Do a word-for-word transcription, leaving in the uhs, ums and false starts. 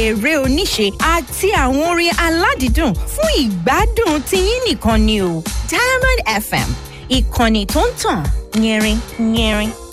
eré oníṣe àti àwọn orin aládìídùn fún ìgbádùn tiyín nìkan ni o. Diamond F M, ìkànnì tó ń tàn yẹrin yẹrin.